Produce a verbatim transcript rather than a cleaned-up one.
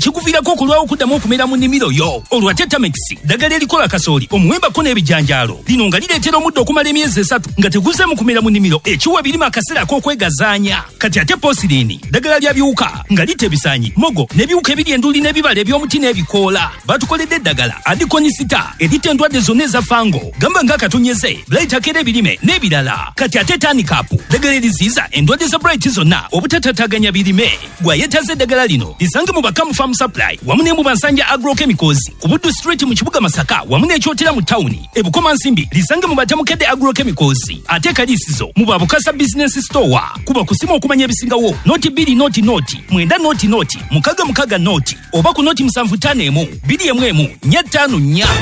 ekikuviirako okulwawo okuddamu okumera mu nnimiro yo. Olwa Tetramex ddagala erikola kasooli omuwembako n'ebijanjaalo lino nga lireetera omuddo okumala emyezi esatu nga teguze mu kumera mu nnimiro ekiwa birima akaseera ak'okwegazaanya. Kati ate Posirini ddagala lya biwuka nga lita ebisaanyi mogo n'ebiwuka ebirya enduli n'ebibala eby'omuti n'ebikoola. Batukoledde eddagala adikonisita erita endwadde zonna eza fango gamba ng'akatonyeze Bright akera ebirime n'ebirala. Kati ate Tanikapu ddagala eriziyiza endwadde za Bright zonna obutatataganya birime. Gwa yeetaze eddagala lino lisange mu Bakamu Farm Supply wamu ne mu Bansanja Agrochemicals ku Buddu Street mu kibuga Masaka wamu n'ekyotera mu tawuni. E Bukoma Nsimbi lisange mu Batamukedde Agrochemicals ate Kaliisizo mu Babukasa Business Store. Kuba kusima okumanya ebisingawo noti bbiri noti noti mwenda noti noti mukaga mukaga noti oba ku noti musanvu ttaano emu bbiri emu emu nnya ttaano nnya.